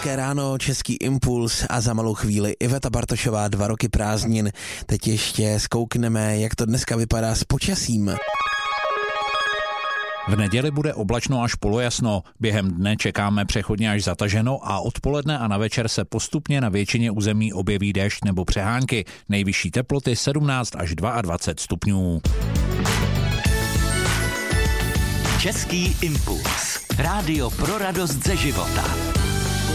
Hezké ráno, Český impuls a za malou chvíli Iveta Bartošová, 2 roky prázdnin. Teď ještě zkoukneme, jak to dneska vypadá s počasím. V neděli bude oblačno až polojasno, během dne čekáme přechodně až zataženo a odpoledne a na večer se postupně na většině území objeví déšť nebo přehánky. Nejvyšší teploty 17 až 22 stupňů. Český impuls. Rádio pro radost ze života.